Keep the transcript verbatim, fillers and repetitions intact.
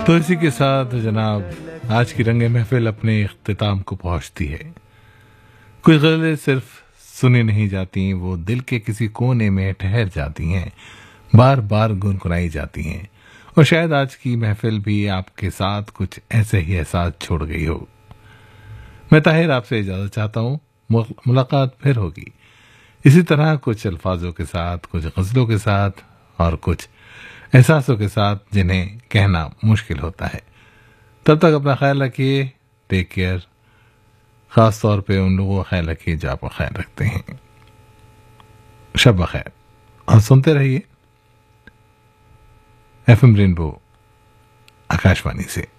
तो इसी के साथ जनाब आज की रंगे महफिल अपने इख्तिताम को पहुंचती है। कुछ गज़लें सिर्फ सुनी नहीं जाती, वो दिल के किसी कोने में ठहर जाती हैं, बार बार गुनगुनाई जाती हैं। और शायद आज की महफिल भी आपके साथ कुछ ऐसे ही एहसास छोड़ गई हो। मैं ताहिर आपसे इजाजत चाहता हूँ। मुलाकात फिर होगी इसी तरह कुछ अल्फाजों के साथ, कुछ गज़लों के साथ और कुछ एहसासों के साथ जिन्हें कहना मुश्किल होता है। तब तक अपना ख्याल रखिए। Take care. खास तौर पे उन लोगों का ख्याल रखिए जो आपका ख्याल रखते हैं। शब खैर और सुनते रहिए एफ एम रेनबो आकाशवाणी से।